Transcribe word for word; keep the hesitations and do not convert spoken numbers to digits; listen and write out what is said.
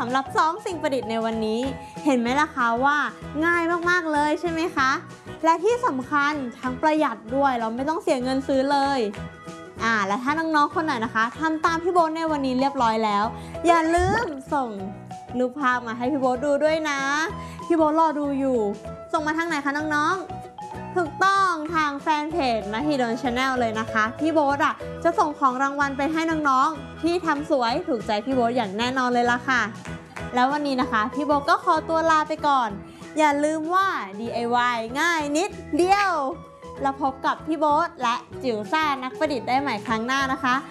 ำหรับซ้อมสิ่งประดิษฐ์ในวันนี้เห็นไหมล่ะคะว่าง่ายมากๆเลยใช่ไหมคะและที่สำคัญทั้งประหยัดด้วยเราไม่ต้องเสียเงินซื้อเลยอ่าและถ้าน้องๆคนไหนนะคะทำตามพี่โบ๊ทในวันนี้เรียบร้อยแล้วอย่าลืมส่งรูปภาพมาให้พี่โบ๊ทดูด้วยนะพี่โบ๊ทรอดูอยู่ส่งมาทางไหนคะน้องๆถูกต้องทางแฟนเพจมหิดล Channel เลยนะคะพี่โบ๊ทอ่ะจะส่งของรางวัลไปให้น้องๆที่ทำสวยถูกใจพี่โบ๊ทอย่างแน่นอนเลยล่ะค่ะแล้ววันนี้นะคะพี่โบ๊ทก็ขอตัวลาไปก่อนอย่าลืมว่า ดี ไอ วาย ง่ายนิดเดียวแล้วพบกับพี่โบ๊ทและจิ๋วซ่านักประดิษฐ์ได้ใหม่ครั้งหน้านะคะ